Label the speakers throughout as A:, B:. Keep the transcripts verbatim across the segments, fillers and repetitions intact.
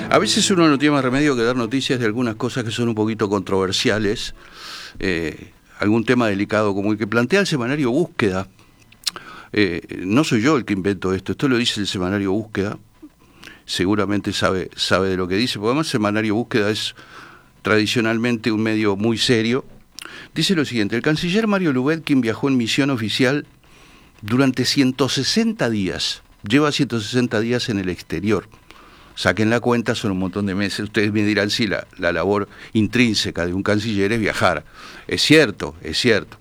A: A veces uno no tiene más remedio que dar noticias de algunas cosas que son un poquito controversiales, eh, algún tema delicado como el que plantea el semanario Búsqueda. Eh, no soy yo el que invento esto, esto lo dice el semanario Búsqueda, seguramente sabe, sabe de lo que dice, porque además el semanario Búsqueda es tradicionalmente un medio muy serio. Dice lo siguiente: el canciller Mario Lubetkin viajó en misión oficial durante ciento sesenta días, lleva ciento sesenta días en el exterior. Saquen la cuenta, son un montón de meses. Ustedes me dirán, sí, la, la labor intrínseca de un canciller es viajar. Es cierto, es cierto.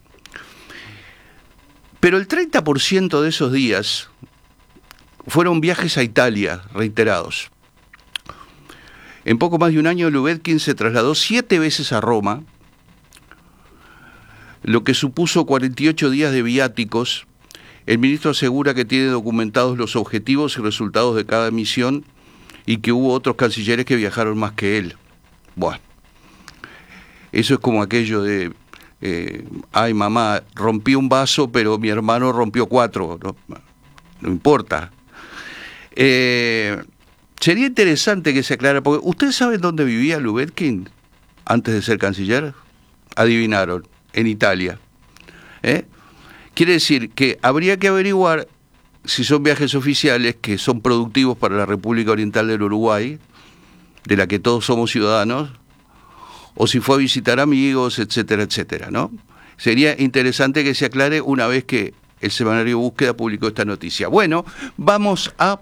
A: Pero el treinta por ciento de esos días fueron viajes a Italia, reiterados. En poco más de un año, Lubetkin se trasladó siete veces a Roma, lo que supuso cuarenta y ocho días de viáticos. El ministro asegura que tiene documentados los objetivos y resultados de cada misión y que hubo otros cancilleres que viajaron más que él. Bueno, eso es como aquello de, eh, ay mamá, rompí un vaso, pero mi hermano rompió cuatro. No, no importa. Eh, sería interesante que se aclarara, porque ¿ustedes saben dónde vivía Lubetkin antes de ser canciller? Adivinaron, en Italia. ¿Eh? Quiere decir que habría que averiguar si son viajes oficiales que son productivos para la República Oriental del Uruguay, de la que todos somos ciudadanos, o si fue a visitar amigos, etcétera, etcétera, ¿no? Sería interesante que se aclare una vez que el semanario Búsqueda publicó esta noticia. Bueno, vamos a...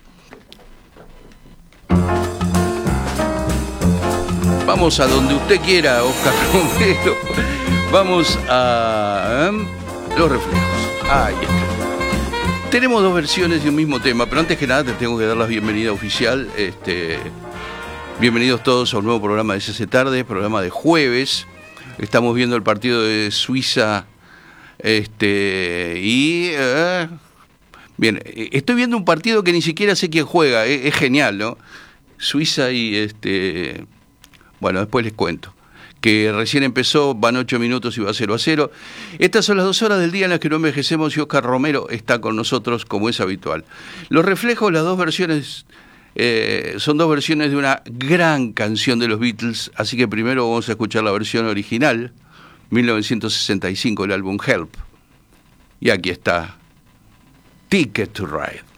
A: Vamos a donde usted quiera, Oscar Romero. Vamos a... ¿eh? Los reflejos. Ahí está. Tenemos dos versiones de un mismo tema, pero antes que nada te tengo que dar la bienvenida oficial. Este, bienvenidos todos a un nuevo programa de C C Tarde, programa de jueves. Estamos viendo el partido de Suiza. Este, y... Eh, bien, estoy viendo un partido que ni siquiera sé quién juega. Es, es genial, ¿no? Suiza y... este Bueno, después les cuento. Que recién empezó, van ocho minutos y va cero a cero. Estas son las dos horas del día en las que no envejecemos y Oscar Romero está con nosotros como es habitual. Los reflejos, las dos versiones, eh, son dos versiones de una gran canción de los Beatles, así que primero vamos a escuchar la versión original, mil novecientos sesenta y cinco, el álbum Help. Y aquí está, Ticket to Ride.